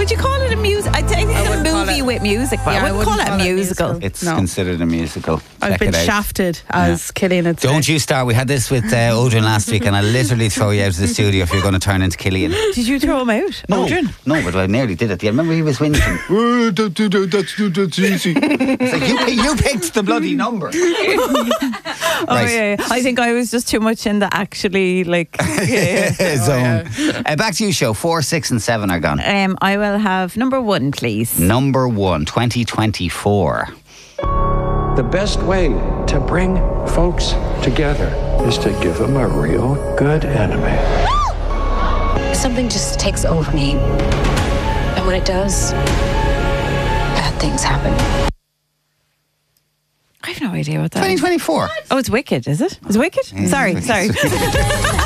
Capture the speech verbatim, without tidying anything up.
Would you call it a music? I think it's a wouldn't call movie it- with music, but Yeah, I I wouldn't call wouldn't it a call it musical. musical. It's No. considered a musical. I've Check been it out. shafted, as Killian had said. Don't you start. We had this with uh, Odrin last week, and I literally throw you out of the studio if you're going to turn into Killian. Did you throw him out? No, Odrin? no, but I nearly did it. Yeah, remember he was winning. Oh, don't do that. That's, that's easy. It's like you, you picked the bloody number. Oh, Right. yeah, yeah. I think I was just too much in the actually, like, yeah, yeah. Zone. Uh, back to you, show. Four, six, and seven are gone. Um, I will have number one, please. Number one, twenty twenty-four. The best way to bring folks together is to give them a real good enemy. Something just takes over me. And when it does, bad things happen. I have no idea what that twenty is. twenty-four. Oh, it's Wicked, is it? Is it Wicked? Sorry, sorry.